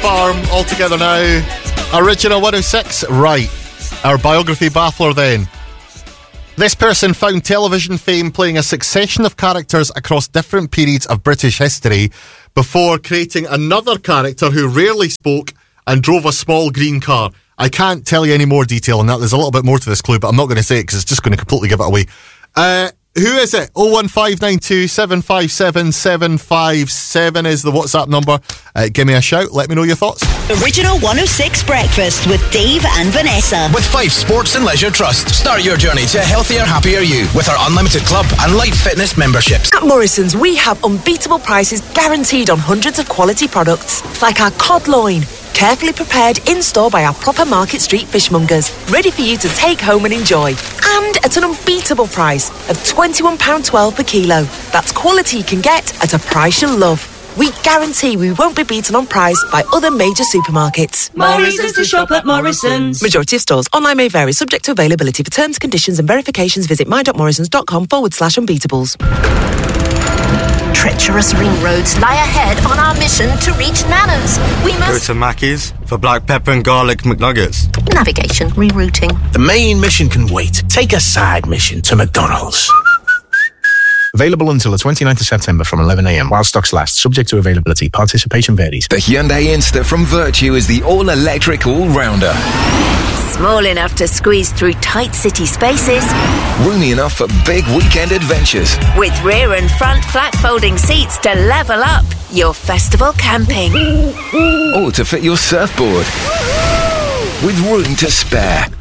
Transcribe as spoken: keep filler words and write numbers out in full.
Farm all together now. Original one oh six. Right. Our biography baffler then. This person found television fame playing a succession of characters across different periods of British history before creating another character who rarely spoke and drove a small green car. I can't tell you any more detail on that. There's a little bit more to this clue, but I'm not going to say it because it's just going to completely give it away. Uh... Who is it? oh one five nine two, seven five seven, seven five seven is the WhatsApp number. Uh, give me a shout. Let me know your thoughts. Original one oh six Breakfast with Dave and Vanessa. With Fife Sports and Leisure Trust. Start your journey to a healthier, happier you with our unlimited club and light fitness memberships. At Morrison's, we have unbeatable prices guaranteed on hundreds of quality products. Like our cod loin. Carefully prepared in-store by our proper Market Street fishmongers. Ready for you to take home and enjoy. And at an unbeatable price of twenty-one pounds twelve per kilo. That's quality you can get at a price you'll love. We guarantee we won't be beaten on price by other major supermarkets. More reasons to shop at Morrison's. Majority of stores. Online may vary. Subject to availability. For terms, conditions and verifications, visit my.morrisons.com forward slash unbeatables. Treacherous ring roads lie ahead on our mission to reach Nana's. We must go to Mackey's for black pepper and garlic McNuggets. Navigation rerouting. The main mission can wait. Take a side mission to McDonald's. Available until the twenty-ninth of September from eleven a m while stocks last, subject to availability. Participation varies. The Hyundai Insta from Virtue is the all-electric all-rounder. Small enough to squeeze through tight city spaces. Roomy enough for big weekend adventures. With rear and front flat folding seats to level up your festival camping. Or to fit your surfboard. With room to spare.